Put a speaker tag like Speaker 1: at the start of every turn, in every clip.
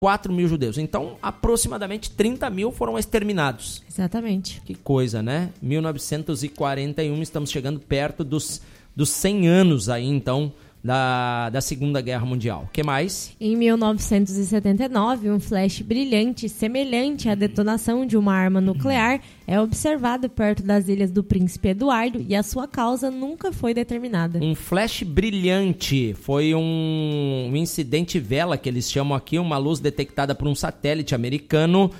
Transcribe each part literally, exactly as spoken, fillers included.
Speaker 1: quatro mil judeus. Então, aproximadamente trinta mil foram exterminados.
Speaker 2: Exatamente.
Speaker 1: Que coisa, né? mil novecentos e quarenta e um, estamos chegando perto dos, dos cem anos aí, então, da, da Segunda Guerra Mundial. O que mais?
Speaker 2: Em mil novecentos e setenta e nove, um flash brilhante semelhante à detonação de uma arma nuclear é observado perto das Ilhas do Príncipe Eduardo e a sua causa nunca foi determinada.
Speaker 1: Um flash brilhante foi um, um incidente vela, que eles chamam aqui, uma luz detectada por um satélite americano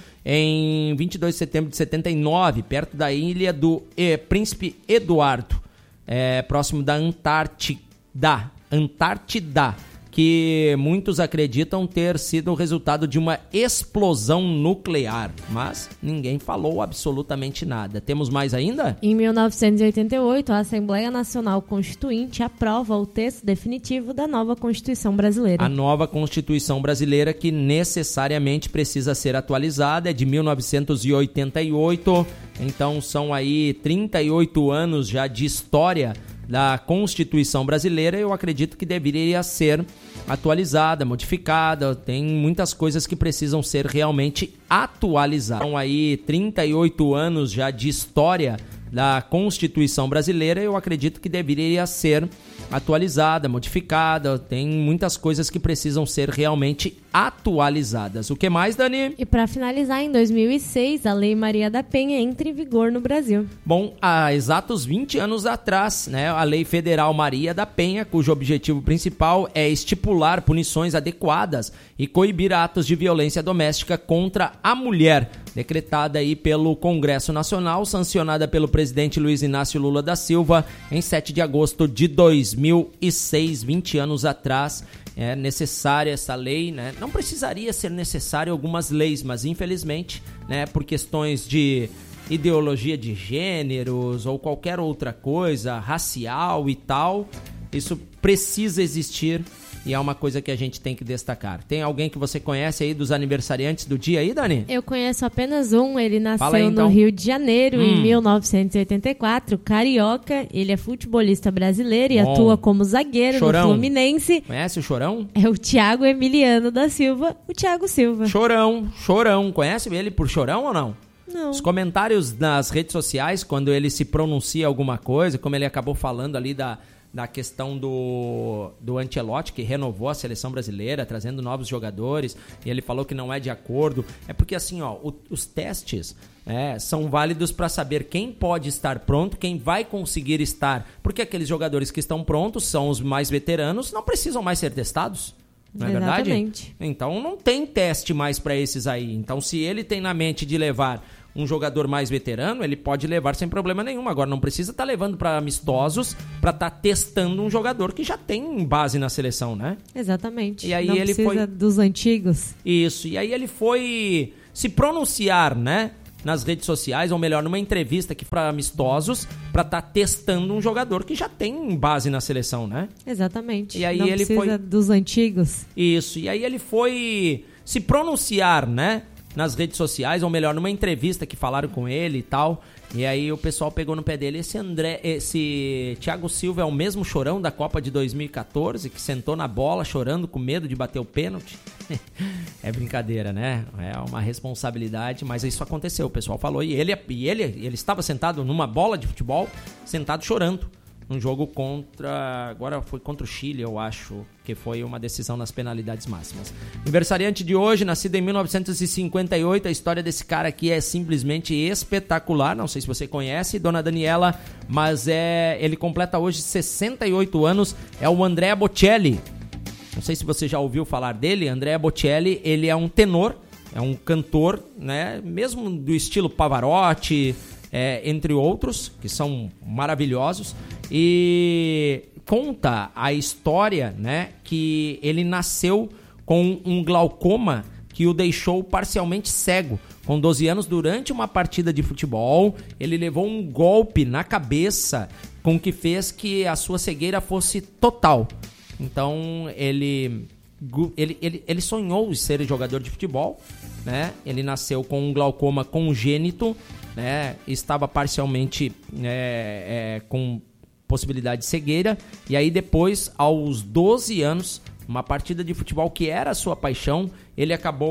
Speaker 1: em vinte e dois de setembro de setenta e nove, perto da ilha do eh, Príncipe Eduardo, é, próximo da Antártida. Antártida, que muitos acreditam ter sido o resultado de uma explosão nuclear, mas ninguém falou absolutamente nada. Temos mais ainda?
Speaker 2: Em mil novecentos e oitenta e oito, a Assembleia Nacional Constituinte aprova o texto definitivo da nova Constituição Brasileira.
Speaker 1: A nova Constituição Brasileira, que necessariamente precisa ser atualizada, é de mil novecentos e oitenta e oito, então são aí trinta e oito anos já de história da Constituição Brasileira. Eu acredito que deveria ser atualizada, modificada, tem muitas coisas que precisam ser realmente atualizadas. São aí trinta e oito anos já de história da Constituição Brasileira, eu acredito que deveria ser atualizada, modificada, tem muitas coisas que precisam ser realmente atualizadas. O que mais, Dani?
Speaker 2: E para finalizar, em dois mil e seis, a Lei Maria da Penha entra em vigor no Brasil.
Speaker 1: Bom, há exatos vinte anos atrás, né, a Lei Federal Maria da Penha, cujo objetivo principal é estipular punições adequadas e coibir atos de violência doméstica contra a mulher, decretada aí pelo Congresso Nacional, sancionada pelo presidente Luiz Inácio Lula da Silva em sete de agosto de dois mil e seis, vinte anos atrás. É necessária essa lei, né? Não precisaria ser necessário algumas leis, mas infelizmente, né, por questões de ideologia de gêneros ou qualquer outra coisa, racial e tal, isso precisa existir. E é uma coisa que a gente tem que destacar. Tem alguém que você conhece aí dos aniversariantes do dia aí, Dani?
Speaker 2: Eu conheço apenas um. Ele nasceu
Speaker 1: aí, então.
Speaker 2: no Rio de Janeiro
Speaker 1: hum.
Speaker 2: em mil novecentos e oitenta e quatro. Carioca. Ele é futebolista brasileiro e
Speaker 1: Bom.
Speaker 2: atua como zagueiro
Speaker 1: Chorão.
Speaker 2: no Fluminense.
Speaker 1: Conhece o Chorão?
Speaker 2: É o Thiago Emiliano da Silva. O Thiago Silva.
Speaker 1: Chorão, Chorão. Conhece ele por Chorão ou não?
Speaker 2: Não.
Speaker 1: Os comentários nas redes sociais, quando ele se pronuncia alguma coisa, como ele acabou falando ali da... da questão do, do Ancelotti, que renovou a seleção brasileira, trazendo novos jogadores, e ele falou que não é de acordo. É porque, assim, ó, o, os testes é, são válidos para saber quem pode estar pronto, quem vai conseguir estar. Porque aqueles jogadores que estão prontos, são os mais veteranos, não precisam mais ser testados. Não é verdade?
Speaker 2: Exatamente.
Speaker 1: Então não tem teste mais para esses aí. Então, se ele tem na mente de levar um jogador mais veterano, ele pode levar sem problema nenhum. Agora, não precisa estar tá levando para amistosos para estar tá testando um jogador que já tem base na seleção, né?
Speaker 2: Exatamente.
Speaker 1: E aí
Speaker 2: não
Speaker 1: ele
Speaker 2: precisa
Speaker 1: foi...
Speaker 2: dos antigos.
Speaker 1: Isso. E aí ele foi se pronunciar, né, nas redes sociais, ou melhor, numa entrevista aqui para amistosos, para estar tá testando um jogador que já tem base na seleção, né?
Speaker 2: Exatamente.
Speaker 1: E aí
Speaker 2: não
Speaker 1: ele
Speaker 2: precisa
Speaker 1: foi...
Speaker 2: dos antigos.
Speaker 1: Isso. E aí ele foi se pronunciar, né, nas redes sociais, ou melhor, numa entrevista que falaram com ele e tal, e aí o pessoal pegou no pé dele. Esse André, esse Thiago Silva é o mesmo Chorão da Copa de dois mil e catorze, que sentou na bola chorando com medo de bater o pênalti? É brincadeira, né? É uma responsabilidade, mas isso aconteceu, o pessoal falou, e ele, e ele, ele estava sentado numa bola de futebol, sentado chorando, um jogo contra, agora foi contra o Chile, eu acho, que foi uma decisão nas penalidades máximas. Aniversariante de hoje, nascido em mil novecentos e cinquenta e oito, a história desse cara aqui é simplesmente espetacular, não sei se você conhece, Dona Daniela, mas é, ele completa hoje sessenta e oito anos, é o Andrea Bocelli. Não sei se você já ouviu falar dele. Andrea Bocelli, ele é um tenor, é um cantor, né, mesmo do estilo Pavarotti, é, entre outros, que são maravilhosos, e conta a história, né, que ele nasceu com um glaucoma que o deixou parcialmente cego. Com doze anos, durante uma partida de futebol, ele levou um golpe na cabeça com que fez que a sua cegueira fosse total. Então, ele, ele, ele, ele sonhou em ser jogador de futebol, né? Ele nasceu com um glaucoma congênito, né? Estava parcialmente é, é, com possibilidade de cegueira. E aí depois, aos doze anos, uma partida de futebol que era a sua paixão, ele acabou